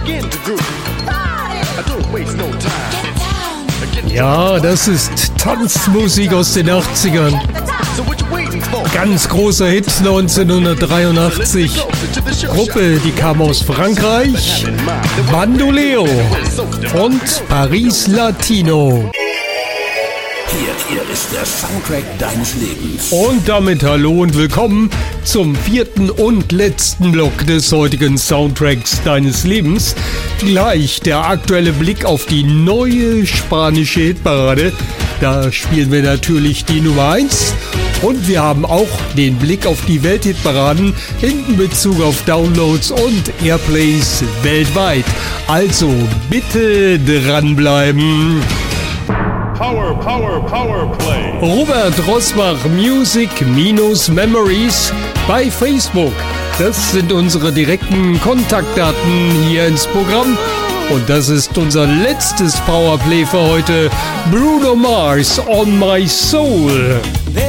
Ja, das ist Tanzmusik aus den 80ern. Ganz großer Hit 1983. Gruppe, die kam aus Frankreich. Bandoleo und Paris Latino. Hier ist der Soundtrack deines Lebens. Und damit hallo und willkommen zum vierten und letzten Block des heutigen Soundtracks deines Lebens. Gleich der aktuelle Blick auf die neue spanische Hitparade. Da spielen wir natürlich die Nummer 1. Und wir haben auch den Blick auf die Welthitparaden in Bezug auf Downloads und Airplays weltweit. Also bitte dranbleiben. Power Play. Robert Rosbach Music-Memories bei Facebook. Das sind unsere direkten Kontaktdaten hier ins Programm. Und das ist unser letztes Powerplay für heute. Bruno Mars, On My Soul.